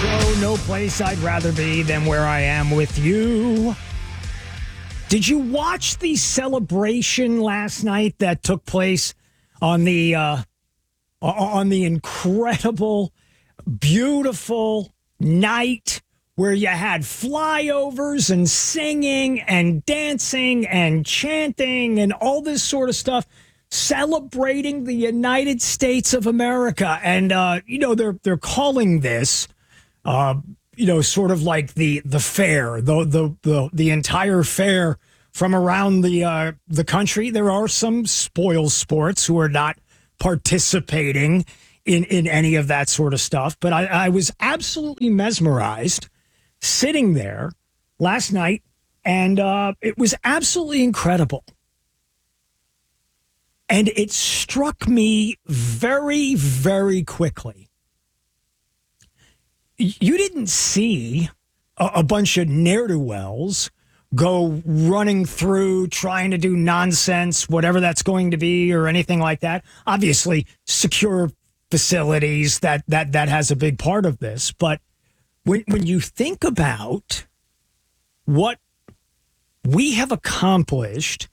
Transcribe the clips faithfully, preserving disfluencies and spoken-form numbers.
show, no place I'd rather be than where I am with you. Did you watch the celebration last night that took place on the uh, on the incredible, beautiful night where you had flyovers and singing and dancing and chanting and all this sort of stuff, celebrating the United States of America? And uh, you know, they're they're calling this, uh, you know, sort of like the the fair, the the the, the entire fair from around the uh, the country. There are some spoil sports who are not participating in in any of that sort of stuff, but I, I was absolutely mesmerized sitting there last night, and uh, it was absolutely incredible. And it struck me very, very quickly. You didn't see a, a bunch of ne'er-do-wells go running through trying to do nonsense, whatever that's going to be or anything like that. Obviously, secure facilities, that that that has a big part of this. But when when you think about what we have accomplished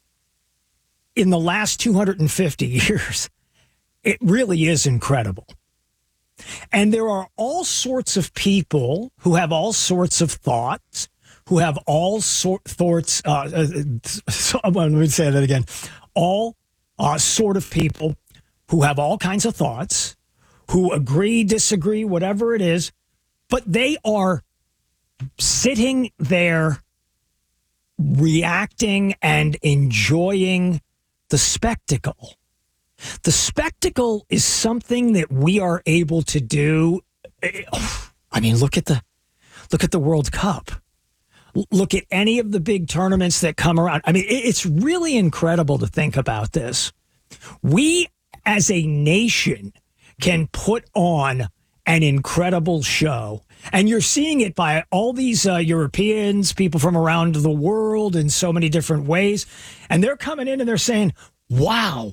in the last two hundred fifty years, it really is incredible. And there are all sorts of people who have all sorts of thoughts, who have all sort thoughts. Uh, uh, let me say that again. All uh, sort of people who have all kinds of thoughts, who agree, disagree, whatever it is, but they are sitting there reacting and enjoying the spectacle. The spectacle is something that we are able to do. I mean, look at the look at the World Cup. Look at any of the big tournaments that come around. I mean, it's really incredible to think about this. We, as a nation, can put on an incredible show. And you're seeing it by all these uh, Europeans, people from around the world in so many different ways. And they're coming in and they're saying, wow,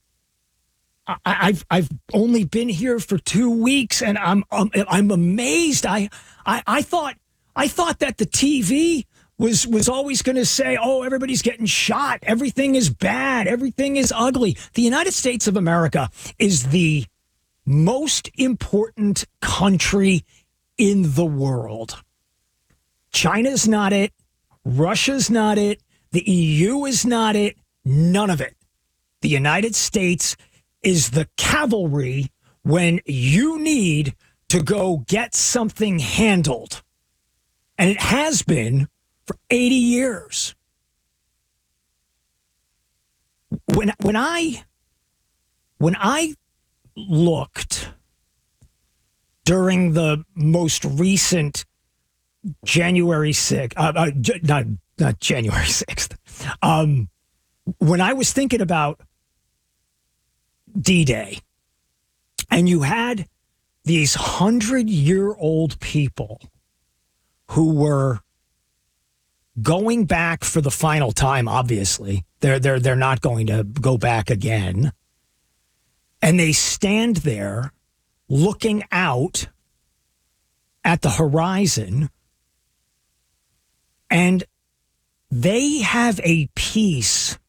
I- I've I've only been here for two weeks and I'm um, I'm amazed. I, I I thought I thought that the T V was was always going to say, oh, everybody's getting shot. Everything is bad. Everything is ugly. The United States of America is the most important country in the world. China's not it. Russia's not it. The E U is not it. None of it. The United States is the cavalry when you need to go get something handled. And it has been for eighty years. When when I when I looked during the most recent January sixth, uh, uh, not not January sixth, um, when I was thinking about D-Day, and you had these hundred-year-old people who were going back for the final time. Obviously, they're they're they're not going to go back again. And they stand there looking out at the horizon, and they have a piece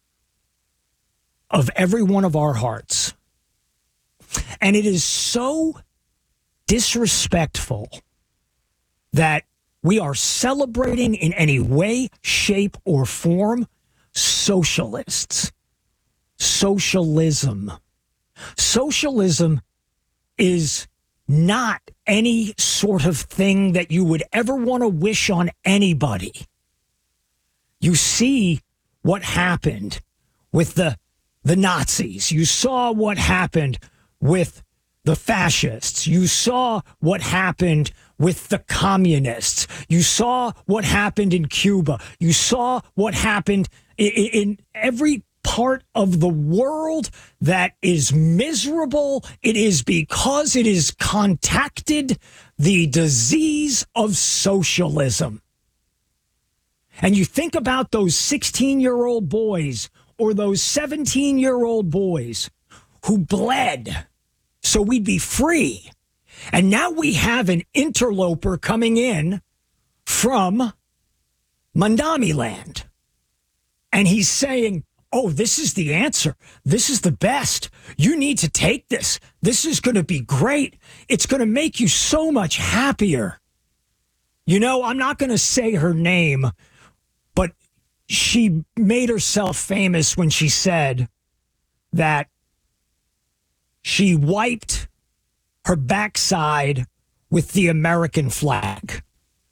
of every one of our hearts. And it is so disrespectful that we are celebrating in any way, shape, or form socialists. Socialism. Socialism is not any sort of thing that you would ever want to wish on anybody. You see what happened with the, the Nazis. You saw what happened with the fascists. You saw what happened with the communists. You saw what happened in Cuba. You saw what happened in, in every part of the world that is miserable. It is because it is contacted the disease of socialism. And you think about those sixteen-year-old boys or those seventeen-year-old boys who bled so we'd be free. And now we have an interloper coming in from Mandami land. And he's saying, oh, this is the answer. This is the best. You need to take this. This is going to be great. It's going to make you so much happier. You know, I'm not going to say her name, but she made herself famous when she said that she wiped her backside with the American flag.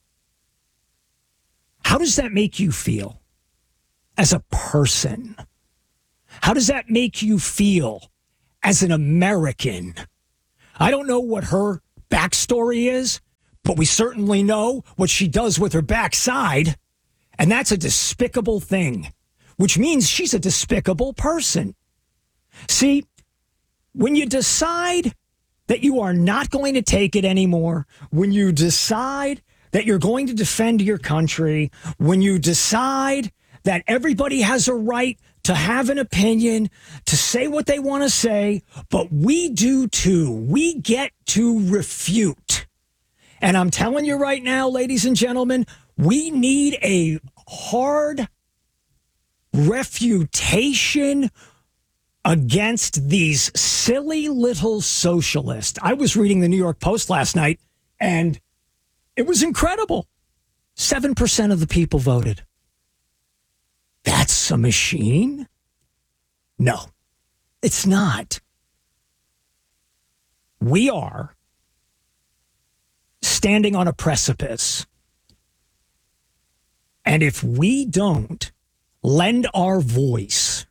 How does that make you feel as a person? How does that make you feel as an American? I don't know what her backstory is, but we certainly know what she does with her backside, and that's a despicable thing, which means she's a despicable person. See, when you decide that you are not going to take it anymore, when you decide that you're going to defend your country, when you decide that everybody has a right to have an opinion, to say what they want to say, but we do too. We get to refute. And I'm telling you right now, ladies and gentlemen, we need a hard refutation against these silly little socialists. I was reading the New York Post last night, and it was incredible. seven percent of the people voted. That's a machine? No, it's not. We are standing on a precipice. And if we don't lend our voice,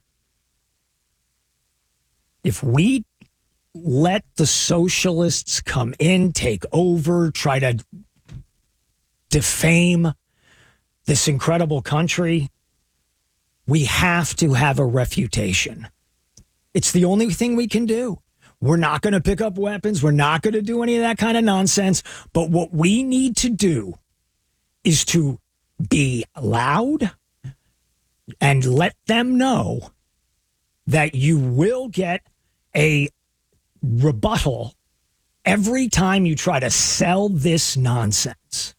if we let the socialists come in, take over, try to defame this incredible country, we have to have a refutation. It's the only thing we can do. We're not going to pick up weapons. We're not going to do any of that kind of nonsense. But what we need to do is to be loud and let them know that you will get a rebuttal every time you try to sell this nonsense.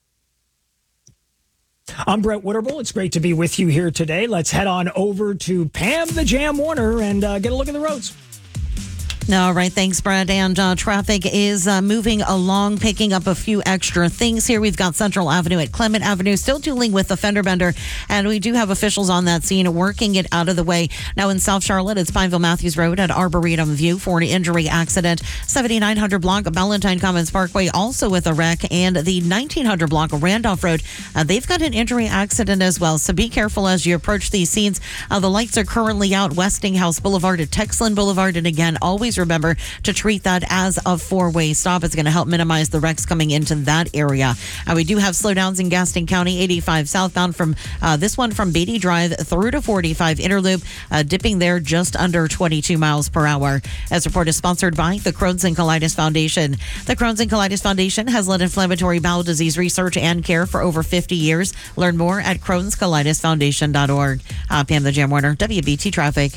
I'm Brett Witterbull. It's great to be with you here today. Let's head on over to Pam the Jam Warner and uh, get a look at the roads. All right. Thanks, Brad. And uh, traffic is uh, moving along, picking up a few extra things here. We've got Central Avenue at Clement Avenue still dealing with the fender bender, and we do have officials on that scene working it out of the way. Now in South Charlotte, it's Pineville Matthews Road at Arboretum View for an injury accident. seventy-nine hundred block of Ballantyne Commons Parkway also with a wreck, and the nineteen hundred block of Randolph Road. Uh, they've got an injury accident as well, so be careful as you approach these scenes. Uh, the lights are currently out Westinghouse Boulevard at Texland Boulevard, and again, always remember to treat that as a four-way stop. It's going to help minimize the wrecks coming into that area. Uh, we do have slowdowns in Gaston County, eighty-five southbound from uh, this one from Beatty Drive through to forty-five Interloop, uh, dipping there just under twenty-two miles per hour. As report is sponsored by the Crohn's and Colitis Foundation. The Crohn's and Colitis Foundation has led inflammatory bowel disease research and care for over fifty years. Learn more at crohns colitis foundation dot org. Uh, Pam the Jam Warner, W B T Traffic.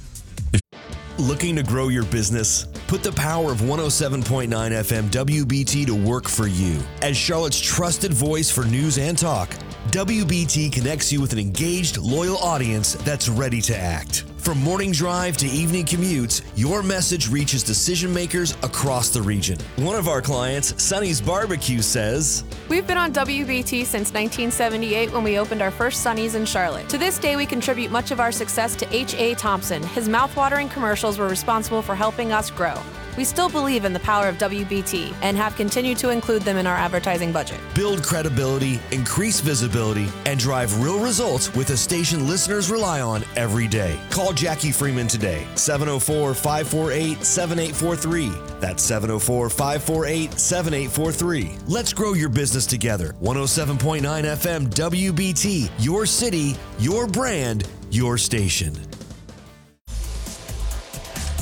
Looking to grow your business? Put the power of one oh seven point nine F M W B T to work for you. As Charlotte's trusted voice for news and talk, W B T connects you with an engaged, loyal audience that's ready to act. From morning drive to evening commutes, your message reaches decision makers across the region. One of our clients, Sonny's Barbecue, says, "We've been on W B T since nineteen seventy-eight when we opened our first Sonny's in Charlotte. To this day, we contribute much of our success to H A. Thompson. His mouthwatering commercials were responsible for helping us grow. We still believe in the power of W B T and have continued to include them in our advertising budget. Build credibility, increase visibility, and drive real results with a station listeners rely on every day. Call Jackie Freeman today, seven oh four, five four eight, seven eight four three. That's seven oh four, five four eight, seven eight four three. Let's grow your business together. one oh seven point nine F M W B T, your city, your brand, your station.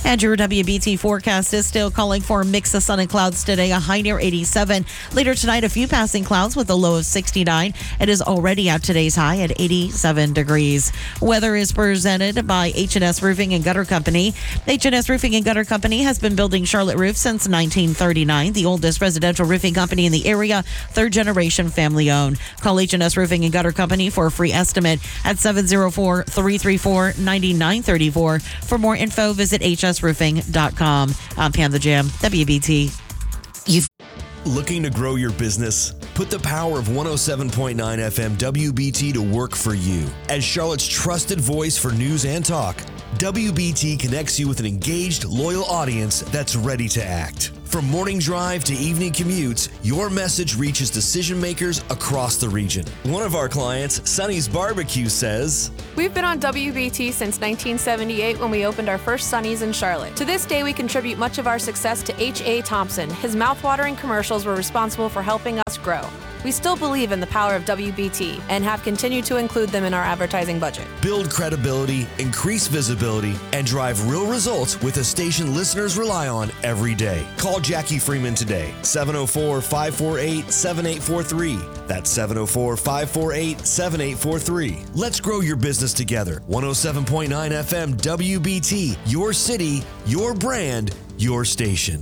And your W B T forecast is still calling for a mix of sun and clouds today, a high near eighty-seven. Later tonight, a few passing clouds with a low of sixty-nine. It is already at today's high at eighty-seven degrees. Weather is presented by H and S Roofing and Gutter Company. H and S Roofing and Gutter Company has been building Charlotte roofs since nineteen thirty-nine, the oldest residential roofing company in the area, third generation family owned. Call H and S Roofing and Gutter Company for a free estimate at seven oh four, three three four, nine nine three four. For more info, visit h s roofing dot com. I'm Pam the Jam, W B T. You've Looking to grow your business? Put the power of one oh seven point nine F M W B T to work for you. As Charlotte's trusted voice for news and talk, W B T connects you with an engaged, loyal audience that's ready to act. From morning drive to evening commutes, your message reaches decision makers across the region. One of our clients, Sonny's Barbecue, says, We've been on W B T since nineteen seventy-eight when we opened our first Sonny's in Charlotte. To this day, we contribute much of our success to H A. Thompson. His mouth-watering commercials were responsible for helping us grow. We still believe in the power of W B T and have continued to include them in our advertising budget. Build credibility, increase visibility, and drive real results with a station listeners rely on every day. Call Jackie Freeman today, seven oh four, five four eight, seven eight four three. That's seven oh four, five four eight, seven eight four three. Let's grow your business together. one oh seven point nine F M W B T, your city, your brand, your station.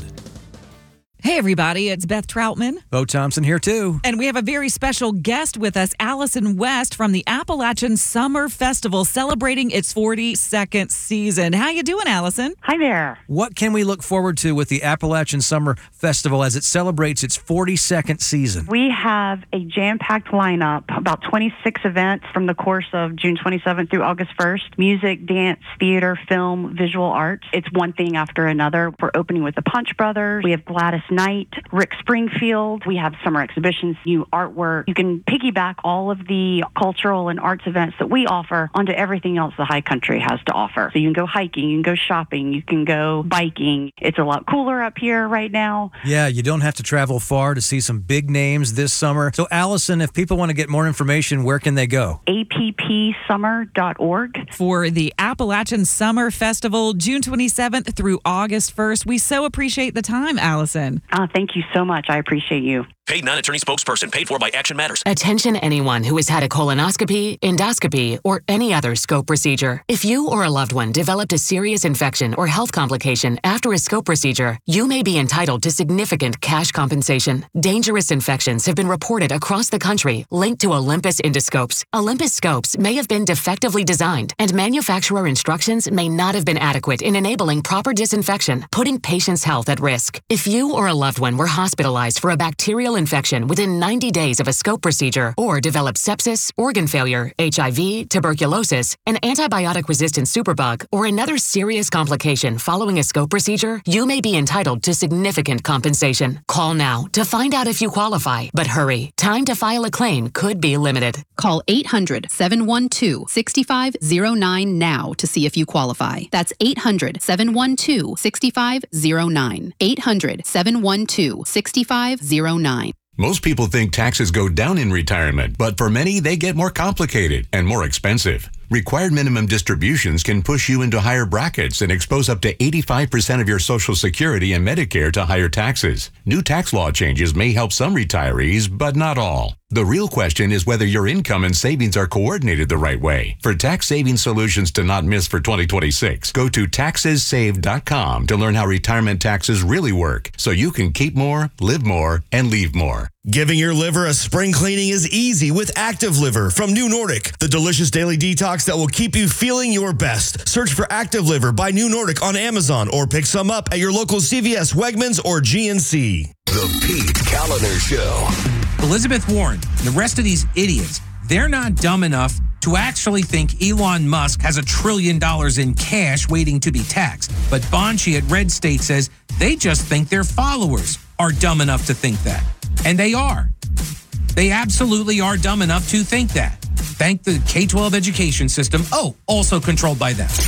Hey, everybody, it's Beth Troutman. Bo Thompson here, too. And we have a very special guest with us, Allison West from the Appalachian Summer Festival, celebrating its forty-second season. How you doing, Allison? Hi there. What can we look forward to with the Appalachian Summer Festival as it celebrates its forty-second season? We have a jam-packed lineup, about twenty-six events from the course of June twenty-seventh through August first. Music, dance, theater, film, visual arts. It's one thing after another. We're opening with the Punch Brothers. We have Gladys Knight, Rick Springfield. We have summer exhibitions, new artwork. You can piggyback all of the cultural and arts events that we offer onto everything else the High Country has to offer. So you can go hiking, you can go shopping, you can go biking. It's a lot cooler up here right now. Yeah, you don't have to travel far to see some big names this summer. So, Allison, if people want to get more information, where can they go? A P P summer dot org. For the Appalachian Summer Festival, June twenty-seventh through August first. We so appreciate the time, Allison. Uh, thank you so much. I appreciate you. Paid non-attorney spokesperson. Paid for by Action Matters. Attention anyone who has had a colonoscopy, endoscopy, or any other scope procedure. If you or a loved one developed a serious infection or health complication after a scope procedure, you may be entitled to significant cash compensation. Dangerous infections have been reported across the country linked to Olympus endoscopes. Olympus scopes may have been defectively designed, and manufacturer instructions may not have been adequate in enabling proper disinfection, putting patients' health at risk. If you or a loved one were hospitalized for a bacterial infection within ninety days of a scope procedure or developed sepsis, organ failure, H I V, tuberculosis, an antibiotic-resistant superbug, or another serious complication following a scope procedure, you may be entitled to significant compensation. Call now to find out if you qualify, but hurry. Time to file a claim could be limited. Call eight hundred, seven one two, six five zero nine now to see if you qualify. That's eight hundred, seven one two, six five zero nine. eight hundred, seven one two, six five zero nine. Most people think taxes go down in retirement, but for many, they get more complicated and more expensive. Required minimum distributions can push you into higher brackets and expose up to eighty-five percent of your Social Security and Medicare to higher taxes. New tax law changes may help some retirees, but not all. The real question is whether your income and savings are coordinated the right way. For tax saving solutions to not miss for twenty twenty-six, go to taxes saved dot com to learn how retirement taxes really work, so you can keep more, live more, and leave more. Giving your liver a spring cleaning is easy with Active Liver from New Nordic, the delicious daily detox that will keep you feeling your best. Search for Active Liver by New Nordic on Amazon or pick some up at your local C V S, Wegmans, or G N C. The Pete Kaliner Show. Elizabeth Warren, the rest of these idiots, they're not dumb enough to actually think Elon Musk has a trillion dollars in cash waiting to be taxed. But Bonchi at Red State says they just think their followers are dumb enough to think that. And they are. They absolutely are dumb enough to think that. Thank the K twelve education system. Oh, also controlled by them.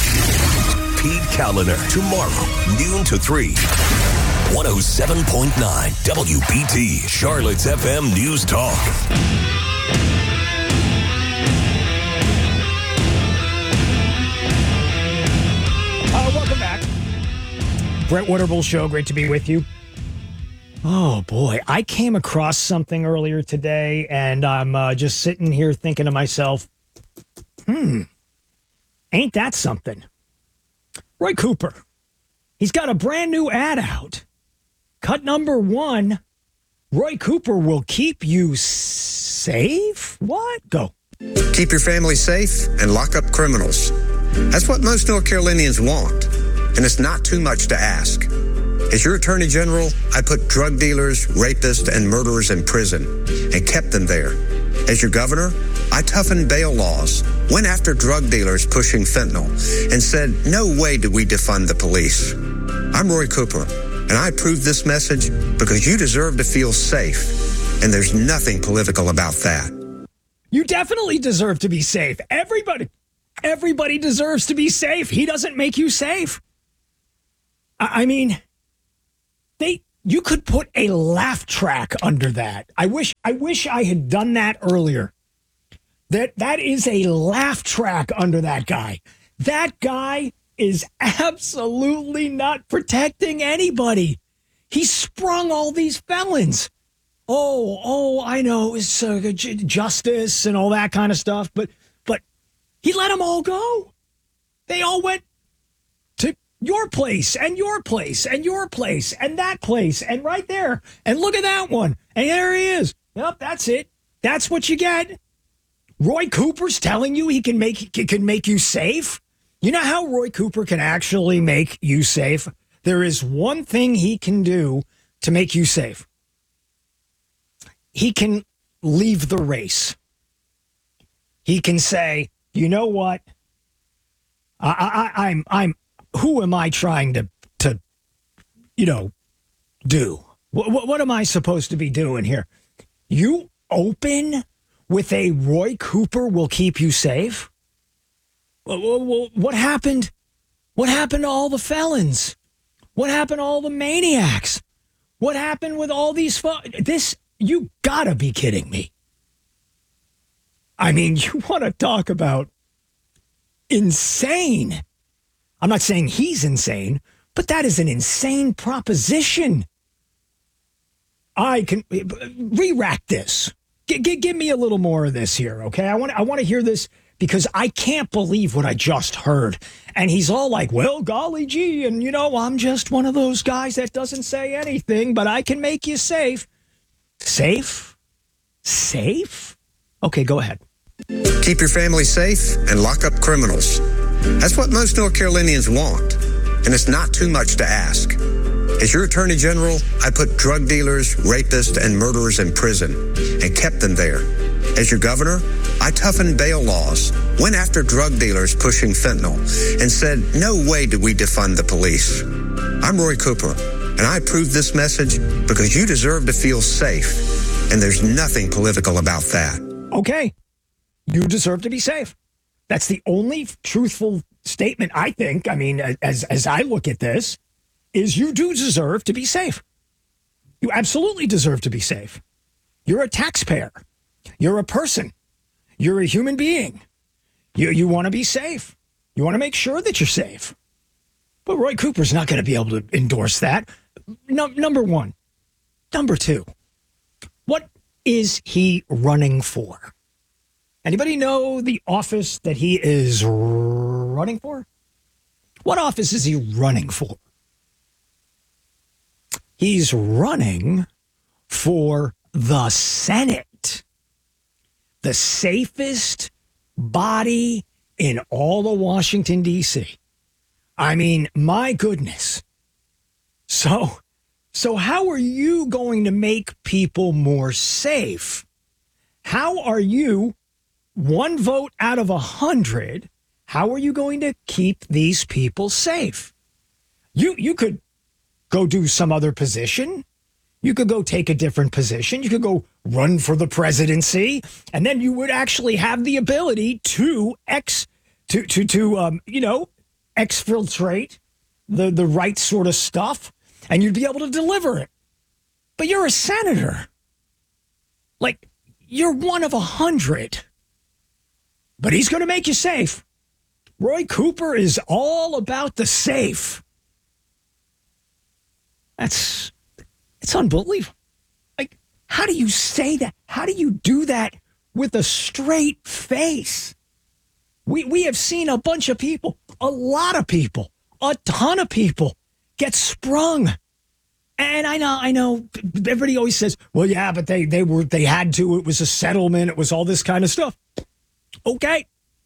Pete Kaliner, tomorrow, noon to three. one oh seven point nine W B T, Charlotte's F M News Talk. Uh, welcome back. Brett Waterbull Show, great to be with you. Oh, boy. I came across something earlier today, and I'm uh, just sitting here thinking to myself, hmm, ain't that something? Roy Cooper. He's got a brand new ad out. Cut number one, Roy Cooper will keep you safe? What? Go. Keep your family safe and lock up criminals. That's what most North Carolinians want, and it's not too much to ask. As your Attorney General, I put drug dealers, rapists, and murderers in prison and kept them there. As your governor, I toughened bail laws, went after drug dealers pushing fentanyl, and said, no way do we defund the police. I'm Roy Cooper, and I approve this message because you deserve to feel safe, and there's nothing political about that. You definitely deserve to be safe. Everybody, everybody deserves to be safe. He doesn't make you safe. I, I mean... They, you could put a laugh track under that. I wish, I wish I had done that earlier. That, that is a laugh track under that guy. That guy is absolutely not protecting anybody. He sprung all these felons. Oh, oh, I know it's uh, j- justice and all that kind of stuff, but, but he let them all go. They all went to your place and your place and your place and that place and right there. And look at that one. And there he is. Yep, that's it. That's what you get. Roy Cooper's telling you he can make he can make you safe. You know how Roy Cooper can actually make you safe? There is one thing he can do to make you safe. He can leave the race. He can say, you know what? I, I, I'm I'm who am I trying to, to you know, do? What, what, what am I supposed to be doing here? You open with a Roy Cooper will keep you safe? Well, what happened? What happened to all the felons? What happened to all the maniacs? What happened with all these... Fu- this, you gotta be kidding me. I mean, you want to talk about insane. I'm not saying he's insane, but that is an insane proposition. I can re-rack this. G- g- give me a little more of this here, okay? I want I want to hear this because I can't believe what I just heard. And he's all like, well, golly gee, and you know, I'm just one of those guys that doesn't say anything, but I can make you safe. Safe? Safe? Okay, go ahead. Keep your family safe and lock up criminals. That's what most North Carolinians want, and it's not too much to ask. As your Attorney General, I put drug dealers, rapists, and murderers in prison and kept them there. As your governor, I toughened bail laws, went after drug dealers pushing fentanyl, and said, no way do we defund the police. I'm Roy Cooper, and I approve this message because you deserve to feel safe, and there's nothing political about that. Okay. You deserve to be safe. That's the only truthful statement, I think. I mean, as as I look at this, is you do deserve to be safe. You absolutely deserve to be safe. You're a taxpayer. You're a person. You're a human being. You you want to be safe. You want to make sure that you're safe. But Roy Cooper's not going to be able to endorse that. No, number one. Number two. What is he running for? Anybody know the office that he is running for? What office is he running for? He's running for the Senate, the safest body in all of Washington, D C. I mean, my goodness. So, so how are you going to make people more safe? How are you... One vote out of a hundred, how are you going to keep these people safe? You you could go do some other position. You could go take a different position. You could go run for the presidency, and then you would actually have the ability to ex to to to um you know exfiltrate the the right sort of stuff, and you'd be able to deliver it. But you're a senator. Like, you're one of a hundred. But he's going to make you safe. Roy Cooper is all about the safe. That's, it's unbelievable. Like, how do you say that? How do you do that with a straight face? We we have seen a bunch of people, a lot of people, a ton of people get sprung. And I know, I know everybody always says, well, yeah, but they, they were, they had to, it was a settlement. It was all this kind of stuff. Okay.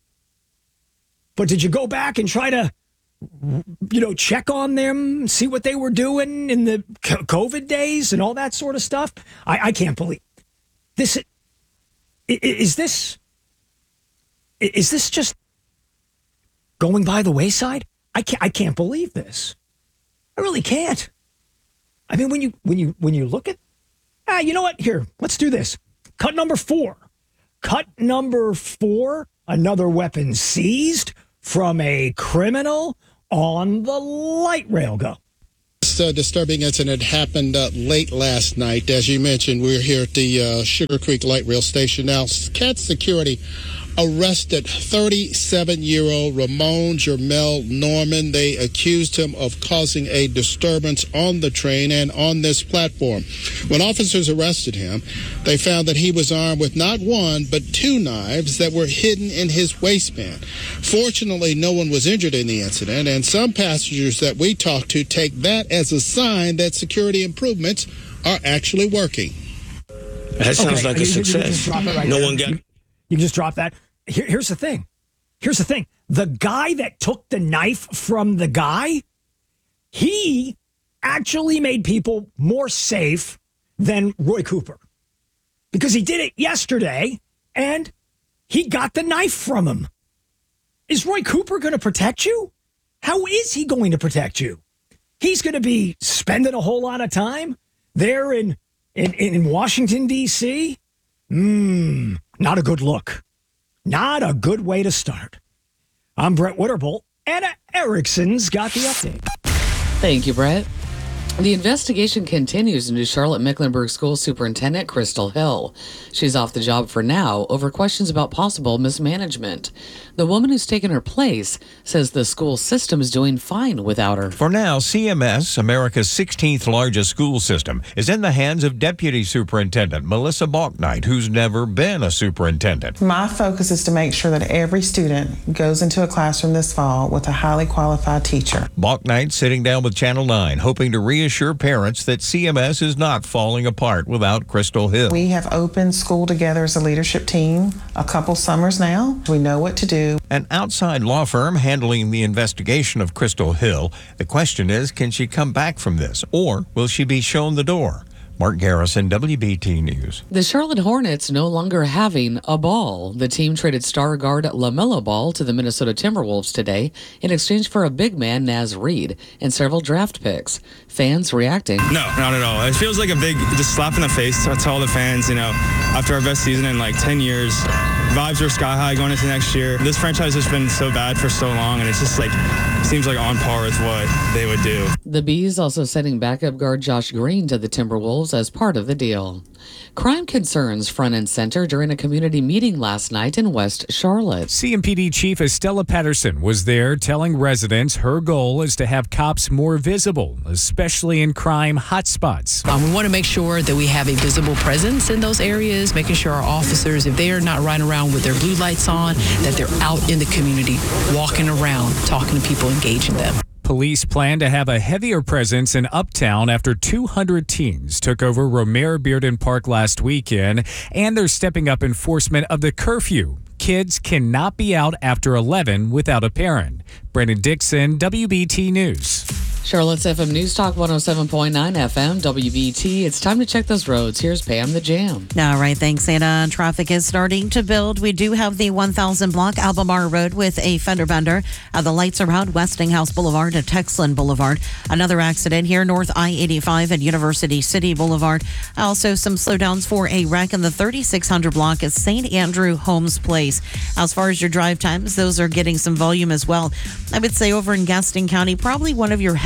But did you go back and try to, you know, check on them, see what they were doing in the COVID days and all that sort of stuff? I, I can't believe this. Is this, is this just going by the wayside? I can't, I can't believe this. I really can't. I mean, when you when you when you look at, ah, you know what? Here, let's do this. Cut number four. Cut number four. Another weapon seized from a criminal on the light rail. Go. This uh, disturbing incident happened uh, late last night. As you mentioned, we're here at the uh, Sugar Creek Light Rail Station now. Cat Security arrested thirty-seven-year-old Ramon Jermel Norman. They accused him of causing a disturbance on the train and on this platform. When officers arrested him, they found that he was armed with not one, but two knives that were hidden in his waistband. Fortunately, no one was injured in the incident, and some passengers that we talked to take that as a sign that security improvements are actually working. That sounds okay, like a success. Right no there. one got... You, you can just drop that. Here, here's the thing. Here's the thing. The guy that took the knife from the guy, he actually made people more safe than Roy Cooper. Because he did it yesterday, and he got the knife from him. Is Roy Cooper going to protect you? How is he going to protect you? He's going to be spending a whole lot of time there in in, in Washington, D C? Mmm, not a good look. Not a good way to start. I'm Brett Witterbolt. Anna Erickson's got the update. Thank you, Brett. The investigation continues into Charlotte-Mecklenburg School Superintendent Crystal Hill. She's off the job for now over questions about possible mismanagement. The woman who's taken her place says the school system is doing fine without her. For now, C M S, America's sixteenth largest school system, is in the hands of Deputy Superintendent Melissa Balknight, who's never been a superintendent. My focus is to make sure that every student goes into a classroom this fall with a highly qualified teacher. Balknight sitting down with Channel nine, hoping to reassure parents that C M S is not falling apart without Crystal Hill. We have opened school together as a leadership team a couple summers now. We know what to do. An outside law firm handling the investigation of Crystal Hill. The question is, can she come back from this, or will she be shown the door? Mark Garrison, W B T News. The Charlotte Hornets no longer having a ball. The team traded star guard LaMelo Ball to the Minnesota Timberwolves today in exchange for a big man, Naz Reid, and several draft picks. Fans reacting. No, not at all. It feels like a big just slap in the face to all the fans, you know, after our best season in like ten years. Vibes are sky high going into next year. This franchise has been so bad for so long, and it's just like, seems like on par with what they would do. The Bees also sending backup guard Josh Green to the Timberwolves as part of the deal. Crime concerns front and center during a community meeting last night in West Charlotte. C M P D Chief Estella Patterson was there telling residents her goal is to have cops more visible, especially in crime hotspots. Um, we want to make sure that we have a visible presence in those areas, making sure our officers, if they are not riding around with their blue lights on, that they're out in the community, walking around, talking to people, engaging them. Police plan to have a heavier presence in Uptown after two hundred teens took over Romare Bearden Park last weekend, and they're stepping up enforcement of the curfew. Kids cannot be out after eleven without a parent. Brandon Dixon, W B T News. Charlotte's F M News Talk one oh seven point nine F M, W B T. It's time to check those roads. Here's Pam the Jam. All right, thanks, Anna. Traffic is starting to build. We do have the one thousand block Albemarle Road with a fender bender. Uh, the lights are out Westinghouse Boulevard to Texland Boulevard. Another accident here, North I eighty-five at University City Boulevard. Also, some slowdowns for a wreck in the thirty-six hundred block at Saint Andrew Holmes Place. As far as your drive times, those are getting some volume as well. I would say over in Gaston County, probably one of your heavy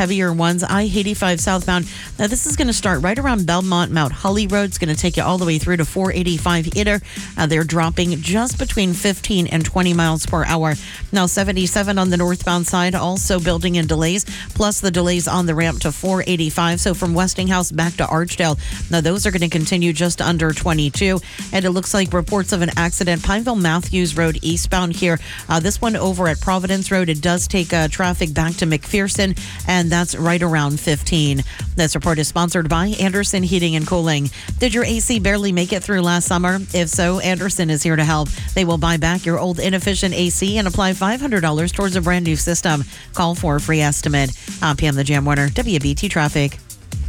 heavier ones. I eighty-five southbound. Now, this is going to start right around Belmont, Mount Holly Road. It's going to take you all the way through to four eighty-five Itter. Uh, they're dropping just between fifteen and twenty miles per hour. Now, seventy-seven on the northbound side, also building in delays, plus the delays on the ramp to four eighty-five. So from Westinghouse back to Archdale, now those are going to continue just under twenty-two. And it looks like reports of an accident, Pineville Matthews Road eastbound here. Uh, this one over at Providence Road, it does take uh, traffic back to McPherson, and that's right around fifteen. This report is sponsored by Anderson Heating and Cooling. Did your A C barely make it through last summer? If so, Anderson is here to help. They will buy back your old inefficient A C and apply five hundred dollars towards a brand new system. Call for a free estimate. I'm Pam the Jam Warner, W B T Traffic.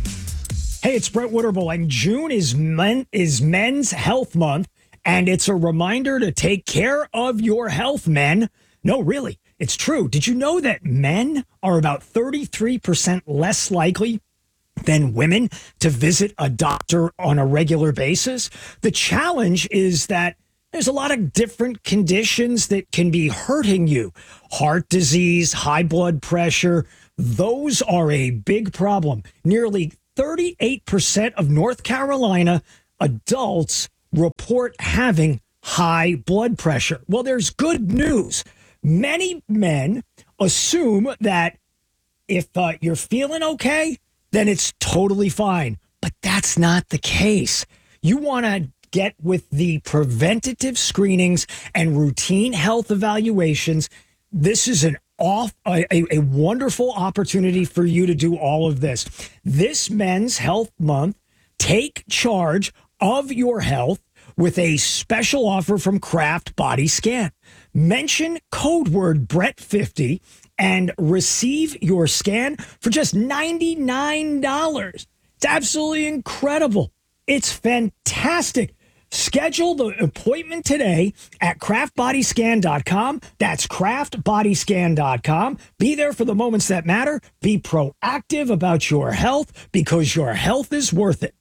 Hey, it's Brett Witterbull, and June is men, is Men's Health Month, and it's a reminder to take care of your health, men. No, really, it's true. Did you know that men are about thirty-three percent less likely than women to visit a doctor on a regular basis? The challenge is that there's a lot of different conditions that can be hurting you. Heart disease, high blood pressure, those are a big problem. Nearly thirty-eight percent of North Carolina adults report having high blood pressure. Well, there's good news. Many men assume that if uh, you're feeling okay, then it's totally fine. But that's not the case. You want to get with the preventative screenings and routine health evaluations. This is an off a, a wonderful opportunity for you to do all of this. This Men's Health Month, take charge of your health with a special offer from Kraft Body Scan. Mention code word Brett fifty and receive your scan for just ninety-nine dollars. It's absolutely incredible. It's fantastic. Schedule the appointment today at craft body scan dot com. That's craft body scan dot com. Be there for the moments that matter. Be proactive about your health because your health is worth it.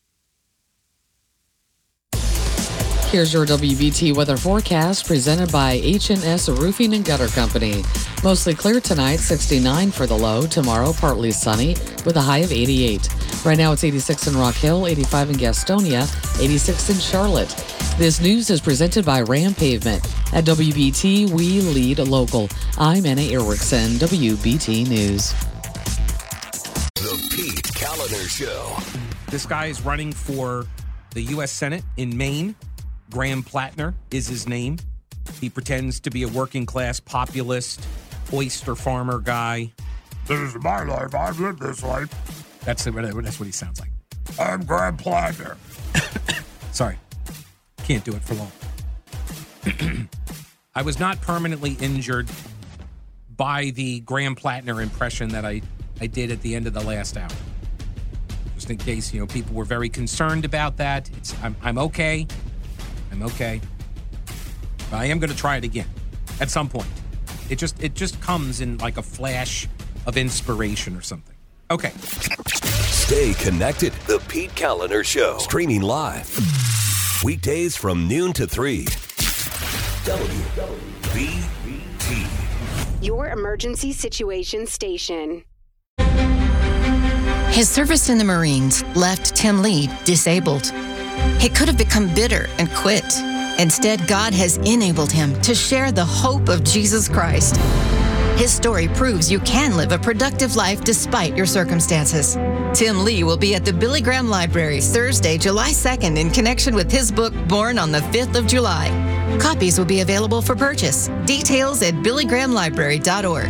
Here's your W B T weather forecast presented by H and S Roofing and Gutter Company. Mostly clear tonight, sixty-nine for the low. Tomorrow, partly sunny with a high of eighty-eight. Right now, it's eighty-six in Rock Hill, eighty-five in Gastonia, eighty-six in Charlotte. This news is presented by Ram Pavement. At W B T, we lead local. I'm Anna Erickson, W B T News. The Pete Kaliner Show. This guy is running for the U S Senate in Maine. Graham Plattner is his name. He pretends to be a working-class populist, oyster farmer guy. This is my life. I've lived this life. That's, the, that's what he sounds like. I'm Graham Plattner. Sorry. Can't do it for long. I was not permanently injured by the Graham Plattner impression that I, I did at the end of the last hour. Just in case, you know, people were very concerned about that. It's, I'm, I'm okay. I'm okay. But I am going to try it again at some point. It just it just comes in like a flash of inspiration or something. Okay. Stay connected. The Pete Kaliner Show. Streaming live. Weekdays from noon to three. W B T. Your emergency situation station. His service in the Marines left Tim Lee disabled. He could have become bitter and quit. Instead, God has enabled him to share the hope of Jesus Christ. His story proves you can live a productive life despite your circumstances. Tim Lee will be at the Billy Graham Library Thursday, July second in connection with his book, Born on the fifth of July. Copies will be available for purchase. Details at billy graham library dot org.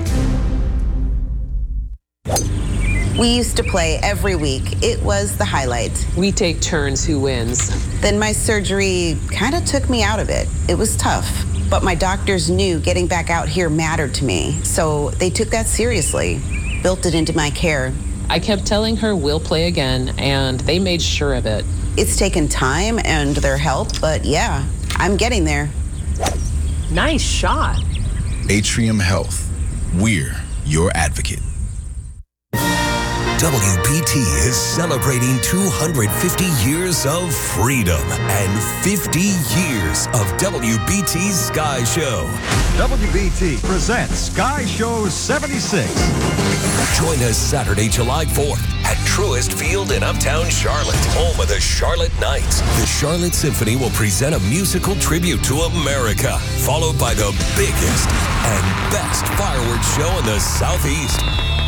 We used to play every week. It was the highlight. We take turns who wins. Then my surgery kind of took me out of it. It was tough, but my doctors knew getting back out here mattered to me, so they took that seriously, built it into my care. I kept telling her we'll play again, and they made sure of it. It's taken time and their help, but yeah, I'm getting there. Nice shot. Atrium Health. We're your advocate. W B T is celebrating two hundred fifty years of freedom and fifty years of W B T's Sky Show. W B T presents Sky Show seventy-six. Join us Saturday, July fourth at Truist Field in Uptown Charlotte, home of the Charlotte Knights. The Charlotte Symphony will present a musical tribute to America, followed by the biggest and best fireworks show in the Southeast.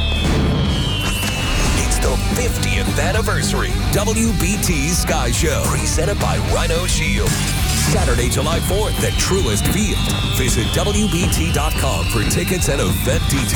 It's the fiftieth anniversary W B T Sky Show, presented by Rhino Shield. Saturday, July fourth at Truist Field. Visit W B T dot com for tickets and event details.